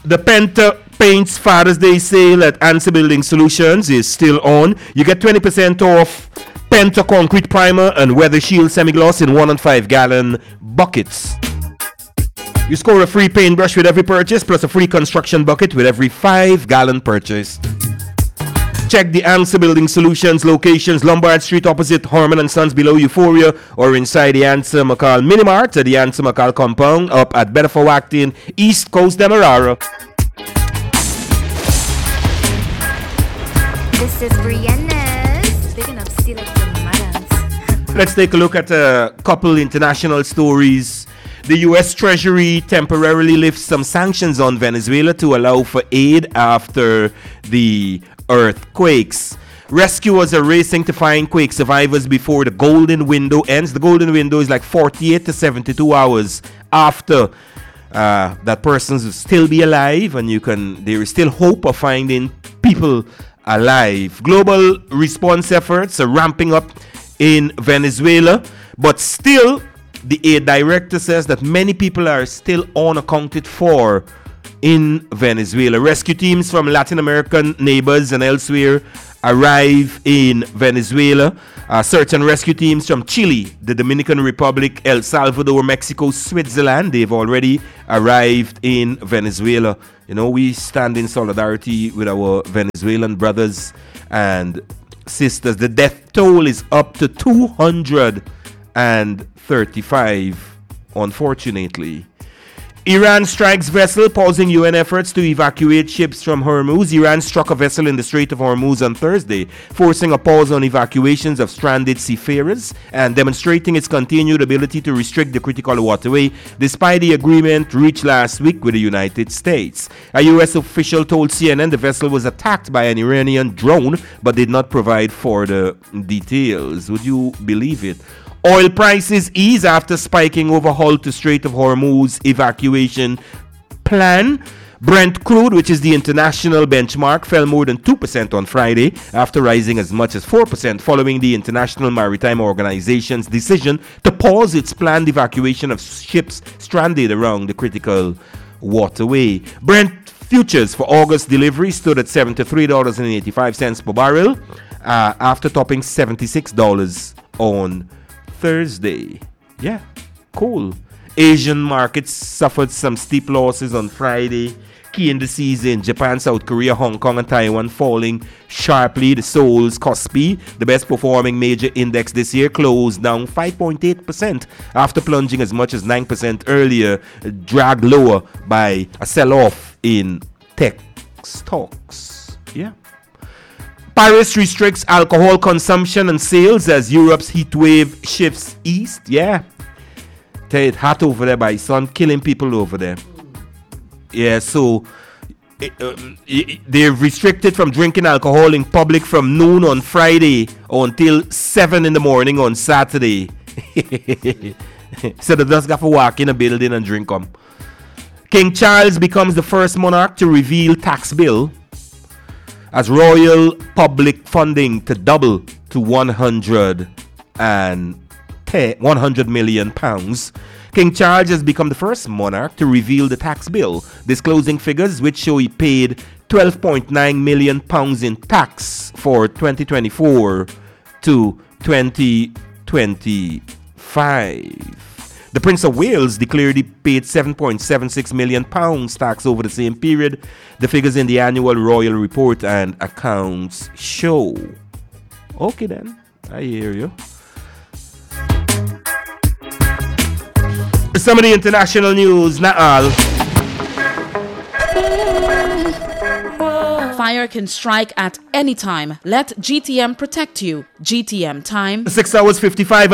The Penta Paints Father's Day sale at Answer Building Solutions is still on. You get 20% off Penta Concrete Primer and Weather Shield Semi-Gloss in 1 and 5 gallon buckets. You score a free paintbrush with every purchase, plus a free construction bucket with every 5 gallon purchase. Check the Answer Building Solutions locations: Lombard Street opposite Horman & Sons below Euphoria, or inside the Answer McCall Mini Mart at the Answer McCall compound up at Bedford Acton, East Coast Demerara. This is Brianna's. Picking up still up the madams. Let's take a look at a couple international stories. The U.S. Treasury temporarily lifts some sanctions on Venezuela to allow for aid after the earthquakes. Rescuers are racing to find quake survivors before the golden window ends. The golden window is like 48 to 72 hours after that person will still be alive, and there is still hope of finding people alive. Global response efforts are ramping up in Venezuela, but still the aid director says that many people are still unaccounted for in Venezuela. Rescue teams from Latin American neighbors and elsewhere arrive in Venezuela. Search and rescue teams from Chile, the Dominican Republic, El Salvador, Mexico, Switzerland, they've already arrived in Venezuela. You know, we stand in solidarity with our Venezuelan brothers and sisters. The death toll is up to 235, unfortunately. Iran strikes vessel, pausing UN efforts to evacuate ships from Hormuz. Iran struck a vessel in the Strait of Hormuz on Thursday, forcing a pause on evacuations of stranded seafarers and demonstrating its continued ability to restrict the critical waterway, despite the agreement reached last week with the United States. A U.S. official told CNN the vessel was attacked by an Iranian drone, but did not provide further details. Would you believe it? Oil prices ease after spiking over halt to Strait of Hormuz evacuation plan. Brent crude, which is the international benchmark, fell more than 2% on Friday after rising as much as 4% following the International Maritime Organization's decision to pause its planned evacuation of ships stranded around the critical waterway. Brent futures for August delivery stood at $73.85 per barrel after topping $76 on Thursday. Yeah, cool. Asian markets suffered some steep losses on Friday. Key indices in Japan, South Korea, Hong Kong, and Taiwan falling sharply. The Seoul's Kospi, the best performing major index this year, closed down 5.8% after plunging as much as 9% earlier, dragged lower by a sell-off in tech stocks. Yeah. Paris restricts alcohol consumption and sales as Europe's heat wave shifts east. Yeah. It's hot over there, by sun, killing people over there. Yeah, so they're restricted from drinking alcohol in public from noon on Friday until 7 in the morning on Saturday. So they just got to walk in a building and drink them. King Charles becomes the first monarch to reveal tax bill as royal public funding to double to £100 million. King Charles has become the first monarch to reveal the tax bill, disclosing figures which show he paid £12.9 million in tax for 2024 to 2025. The Prince of Wales declared he paid £7.76 million tax over the same period. The figures in the annual royal report and accounts show. Okay then, I hear you. Some of the international news, not all. Fire can strike at any time. Let GTM protect you. GTM time. 6 hours 55